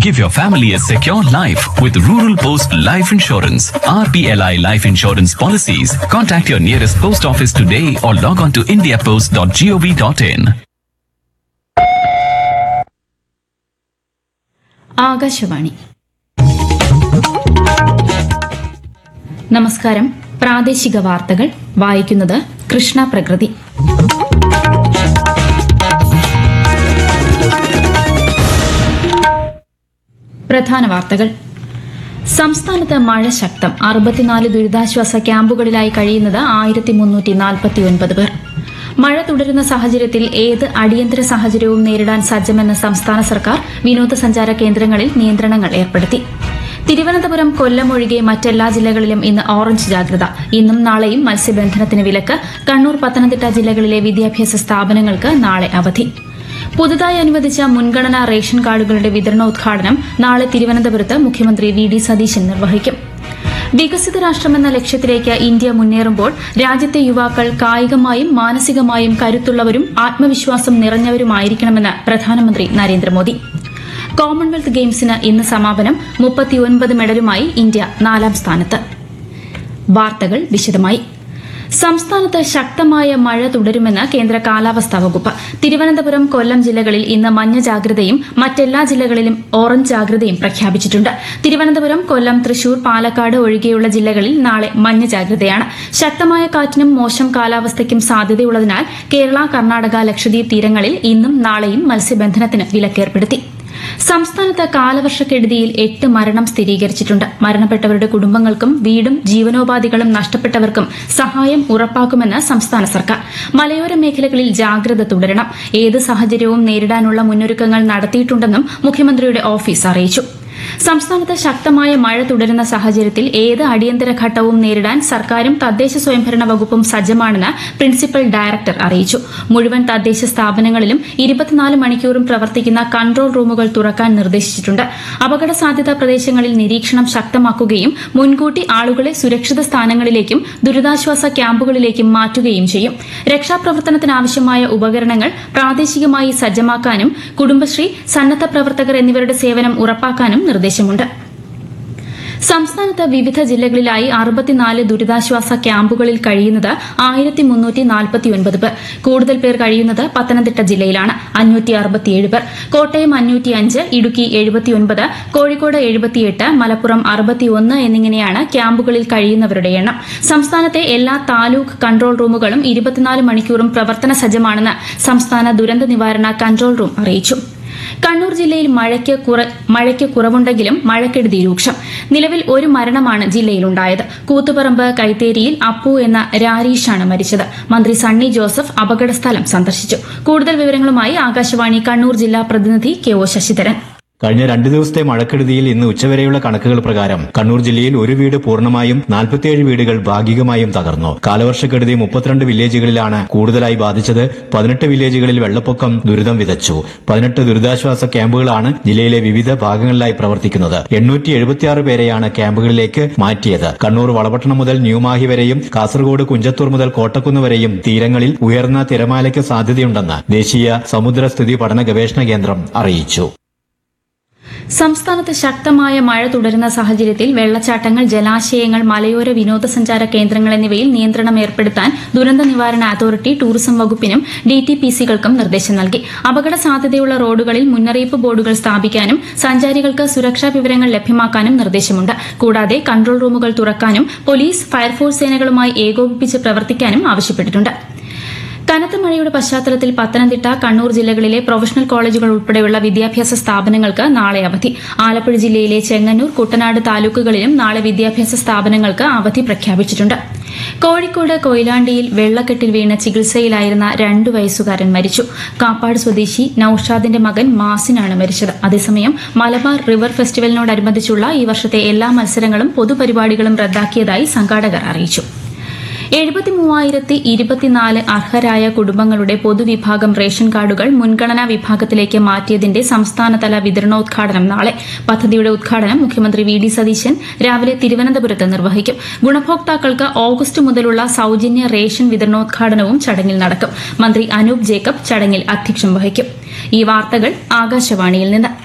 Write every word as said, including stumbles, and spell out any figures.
Give your family a secure life with Rural Post Life Insurance. R P L I Life Insurance Policies. Contact your nearest post office today or log on to india post dot gov dot in. Akashvani. നമസ്കാരം. പ്രാദേശിക വാർത്തകൾ വായിക്കുന്നത് കൃഷ്ണ പ്രകൃതി. പ്രധാന വാർത്തകൾ. സംസ്ഥാനത്ത് മഴ ശക്തം. അറുപത്തിനാല് ദുരിതാശ്വാസ ക്യാമ്പുകളിലായി കഴിയുന്നത് ആയിരത്തി മുന്നൂറ്റി നാൽപ്പത്തിയൊൻപത് പേർ. മഴ തുടരുന്ന സാഹചര്യത്തിൽ ഏത് അടിയന്തര സാഹചര്യവും നേരിടാൻ സജ്ജമെന്ന് സംസ്ഥാന സർക്കാർ. വിനോദസഞ്ചാര കേന്ദ്രങ്ങളിൽ നിയന്ത്രണങ്ങൾ ഏർപ്പെടുത്തി. തിരുവനന്തപുരം, കൊല്ലം ഒഴികെ മറ്റെല്ലാ ജില്ലകളിലും ഇന്ന് ഓറഞ്ച് ജാഗ്രത. ഇന്നും നാളെയും മത്സ്യബന്ധനത്തിന് വിലക്ക്. കണ്ണൂർ, പത്തനംതിട്ട ജില്ലകളിലെ വിദ്യാഭ്യാസ സ്ഥാപനങ്ങൾക്ക് നാളെ അവധി. പുതുതായി അനുവദിച്ച മുൻഗണനാ റേഷൻ കാർഡുകളുടെ വിതരണോദ്ഘാടനം നാളെ തിരുവനന്തപുരത്ത് മുഖ്യമന്ത്രി വി ഡി സതീശൻ നിർവഹിക്കും. വികസിത രാഷ്ട്രമെന്ന ലക്ഷ്യത്തിലേക്ക് ഇന്ത്യ മുന്നേറുമ്പോൾ രാജ്യത്തെ യുവാക്കൾ കായികമായും മാനസികമായും കരുത്തുള്ളവരും ആത്മവിശ്വാസം നിറഞ്ഞവരുമായിരിക്കണമെന്ന് പ്രധാനമന്ത്രി നരേന്ദ്രമോദി. കോമൺവെൽത്ത് ഗെയിംസിന് ഇന്ന് സമാപനം. മുപ്പത്തിയൊൻപത് മെഡലുമായി ഇന്ത്യ നാലാം സ്ഥാനത്ത്. വാർത്തകൾ വിശദമായി. സംസ്ഥാനത്ത് ശക്തമായ മഴ തുടരുമെന്ന് കേന്ദ്ര കാലാവസ്ഥാ വകുപ്പ്. തിരുവനന്തപുരം, കൊല്ലം ജില്ലകളിൽ ഇന്ന് മഞ്ഞ ജാഗ്രതയും മറ്റെല്ലാ ജില്ലകളിലും ഓറഞ്ച് ജാഗ്രതയും പ്രഖ്യാപിച്ചിട്ടുണ്ട്. തിരുവനന്തപുരം, കൊല്ലം, തൃശൂർ, പാലക്കാട് ഒഴികെയുള്ള ജില്ലകളിൽ നാളെ മഞ്ഞ ജാഗ്രതയാണ്. ശക്തമായ കാറ്റിനും മോശം കാലാവസ്ഥയ്ക്കും സാധ്യതയുള്ളതിനാൽ കേരള, കർണാടക, ലക്ഷദ്വീപ് തീരങ്ങളിൽ ഇന്നും നാളെയും മത്സ്യബന്ധനത്തിന് വിലക്കേർപ്പെടുത്തി. സംസ്ഥാനത്ത് കാലവർഷക്കെടുതിയിൽ എട്ട് മരണം സ്ഥിരീകരിച്ചിട്ടുണ്ട്. മരണപ്പെട്ടവരുടെ കുടുംബങ്ങൾക്കും വീടും ജീവനോപാധികളും നഷ്ടപ്പെട്ടവർക്കും സഹായം ഉറപ്പാക്കുമെന്ന് സംസ്ഥാന സർക്കാർ. മലയോര മേഖലകളിൽ ജാഗ്രത തുടരണം. ഏത് സാഹചര്യവും നേരിടാനുള്ള മുന്നൊരുക്കങ്ങൾ നടത്തിയിട്ടുണ്ടെന്നും മുഖ്യമന്ത്രിയുടെ ഓഫീസ് അറിയിച്ചു. സംസ്ഥാനത്ത് ശക്തമായ മഴ തുടരുന്ന സാഹചര്യത്തിൽ ഏത് അടിയന്തര ഘട്ടവും നേരിടാൻ സർക്കാരും തദ്ദേശ സ്വയംഭരണ വകുപ്പും സജ്ജമാണെന്ന് പ്രിൻസിപ്പൽ ഡയറക്ടർ അറിയിച്ചു. മുഴുവൻ തദ്ദേശ സ്ഥാപനങ്ങളിലും ഇരുപത്തിനാല് മണിക്കൂറും പ്രവർത്തിക്കുന്ന കൺട്രോൾ റൂമുകൾ തുറക്കാൻ നിർദ്ദേശിച്ചിട്ടുണ്ട്. അപകട സാധ്യതാ പ്രദേശങ്ങളിൽ നിരീക്ഷണം ശക്തമാക്കുകയും മുൻകൂട്ടി ആളുകളെ സുരക്ഷിത സ്ഥാനങ്ങളിലേക്കും ദുരിതാശ്വാസ ക്യാമ്പുകളിലേക്കും മാറ്റുകയും ചെയ്യും. രക്ഷാപ്രവർത്തനത്തിനാവശ്യമായ ഉപകരണങ്ങൾ പ്രാദേശികമായി സജ്ജമാക്കാനും കുടുംബശ്രീ, സന്നദ്ധ പ്രവർത്തകർ എന്നിവരുടെ സേവനം ഉറപ്പാക്കാനും നിർദ്ദേശമുണ്ട്. സംസ്ഥാനത്ത് വിവിധ ജില്ലകളിലായി അറുപത്തിനാല് ദുരിതാശ്വാസ ക്യാമ്പുകളിൽ കഴിയുന്നത് ആയിരത്തി മുന്നൂറ്റി നാൽപ്പത്തിയൊൻപത് പേർ. കൂടുതൽ പേർ കഴിയുന്നത് പത്തനംതിട്ട ജില്ലയിലാണ്. അഞ്ഞൂറ്റി അറുപത്തിയേഴ് പേർ. കോട്ടയം അഞ്ഞൂറ്റിയഞ്ച്, ഇടുക്കി എഴുപത്തിയൊൻപത്, കോഴിക്കോട് എഴുപത്തിയെട്ട്, മലപ്പുറം അറുപത്തിയൊന്ന് എന്നിങ്ങനെയാണ് ക്യാമ്പുകളിൽ കഴിയുന്നവരുടെ എണ്ണം. സംസ്ഥാനത്തെ എല്ലാ താലൂക്ക് കൺട്രോൾ റൂമുകളും ഇരുപത്തിനാല് മണിക്കൂറും പ്രവർത്തന സജ്ജമാണെന്ന് സംസ്ഥാന ദുരന്ത നിവാരണ കൺട്രോൾ റൂം അറിയിച്ചു. കണ്ണൂർ ജില്ലയിൽ മഴയ്ക്ക് കുറവുണ്ടെങ്കിലും മഴക്കെടുതി രൂക്ഷം. നിലവിൽ ഒരു മരണമാണ് ജില്ലയിലുണ്ടായത്. കൂത്തുപറമ്പ് കൈത്തേരിയിൽ അപ്പു എന്ന രാരീഷാണ് മരിച്ചത്. മന്ത്രി സണ്ണി ജോസഫ് അപകടസ്ഥലം സന്ദർശിച്ചു. കൂടുതൽ വിവരങ്ങളുമായി ആകാശവാണി കണ്ണൂർ ജില്ലാ പ്രതിനിധി കെ ഒ ശശിധരൻ. കഴിഞ്ഞ രണ്ടു ദിവസത്തെ മഴക്കെടുതിയിൽ ഇന്ന് ഉച്ചവരെയുള്ള കണക്കുകൾ പ്രകാരം കണ്ണൂർ ജില്ലയിൽ ഒരു വീട് പൂർണ്ണമായും നാൽപ്പത്തിയേഴ് വീടുകൾ ഭാഗികമായും തകർന്നു. കാലവർഷക്കെടുതി മുപ്പത്തിരണ്ട് വില്ലേജുകളിലാണ് കൂടുതലായി ബാധിച്ചത്. പതിനെട്ട് വില്ലേജുകളിൽ വെള്ളപ്പൊക്കം ദുരിതം വിതച്ചു. പതിനെട്ട് ദുരിതാശ്വാസ ക്യാമ്പുകളാണ് ജില്ലയിലെ വിവിധ ഭാഗങ്ങളിലായി പ്രവർത്തിക്കുന്നത്. എണ്ണൂറ്റി എഴുപത്തിയാറ് പേരെയാണ് ക്യാമ്പുകളിലേക്ക് മാറ്റിയത്. കണ്ണൂർ വളപട്ടണം മുതൽ ന്യൂമാഹി വരെയും കാസർഗോഡ് കുഞ്ചത്തൂർ മുതൽ കോട്ടക്കുന്ന് വരെയും തീരങ്ങളിൽ ഉയർന്ന തിരമാലയ്ക്ക് സാധ്യതയുണ്ടെന്ന് ദേശീയ സമുദ്രസ്ഥിതി പഠന ഗവേഷണ കേന്ദ്രം അറിയിച്ചു. സംസ്ഥാനത്ത് ശക്തമായ മഴ തുടരുന്ന സാഹചര്യത്തിൽ വെള്ളച്ചാട്ടങ്ങൾ, ജലാശയങ്ങൾ, മലയോര വിനോദസഞ്ചാര കേന്ദ്രങ്ങൾ എന്നിവയിൽ നിയന്ത്രണം ഏർപ്പെടുത്താൻ ദുരന്ത നിവാരണ authority tourism വകുപ്പിനും D T P സികൾക്കും നിർദ്ദേശം നൽകി. അപകട സാധ്യതയുള്ള റോഡുകളിൽ മുന്നറിയിപ്പ് ബോർഡുകൾ സ്ഥാപിക്കാനും സഞ്ചാരികൾക്ക് സുരക്ഷാ വിവരങ്ങൾ ലഭ്യമാക്കാനും നിർദ്ദേശമുണ്ട്. കൂടാതെ കൺട്രോൾ റൂമുകൾ തുറക്കാനും പോലീസ്, ഫയർഫോഴ്സ് സേനകളുമായി ഏകോപിപ്പിച്ച് പ്രവർത്തിക്കാനും ആവശ്യപ്പെട്ടിട്ടുണ്ട്. കനത്ത മഴയുടെ പശ്ചാത്തലത്തിൽ പത്തനംതിട്ട, കണ്ണൂർ ജില്ലകളിലെ പ്രൊഫഷണൽ കോളേജുകൾ ഉൾപ്പെടെയുള്ള വിദ്യാഭ്യാസ സ്ഥാപനങ്ങൾക്ക് നാളെ അവധി. ആലപ്പുഴ ജില്ലയിലെ ചെങ്ങന്നൂർ, കുട്ടനാട് താലൂക്കുകളിലും നാളെ വിദ്യാഭ്യാസ സ്ഥാപനങ്ങൾക്ക് അവധി പ്രഖ്യാപിച്ചിട്ടുണ്ട്. കോഴിക്കോട് കൊയിലാണ്ടിയിൽ വെള്ളക്കെട്ടിൽ വീണ് ചികിത്സയിലായിരുന്ന രണ്ടു വയസ്സുകാരൻ മരിച്ചു. കാപ്പാട് സ്വദേശി നൌഷാദിന്റെ മകൻ മാസിനാണ് മരിച്ചത്. അതേസമയം മലബാർ റിവർ ഫെസ്റ്റിവലിനോടനുബന്ധിച്ചുള്ള ഈ വർഷത്തെ എല്ലാ മത്സരങ്ങളും പൊതുപരിപാടികളും റദ്ദാക്കിയതായി സംഘാടകർ അറിയിച്ചു. എഴുപത്തി മൂവായിരത്തി ഇരുപത്തിനാല് അർഹരായ കുടുംബങ്ങളുടെ പൊതുവിഭാഗം റേഷൻ കാർഡുകൾ മുൻഗണനാ വിഭാഗത്തിലേക്ക് മാറ്റിയതിന്റെ സംസ്ഥാനതല വിതരണോദ്ഘാടനം നാളെ. പദ്ധതിയുടെ ഉദ്ഘാടനം മുഖ്യമന്ത്രി വി ഡി സതീശൻ രാവിലെ തിരുവനന്തപുരത്ത് നിർവഹിക്കും. ഗുണഭോക്താക്കൾക്ക് ഓഗസ്റ്റ് മുതലുള്ള സൌജന്യ റേഷൻ വിതരണോദ്ഘാടനവും ചടങ്ങിൽ നടക്കും. മന്ത്രി അനൂപ് ജേക്കബ് ചടങ്ങിൽ അധ്യക്ഷം വഹിക്കും. ഈ വാർത്തകൾ ആകാശവാണിയിൽ നിന്ന്.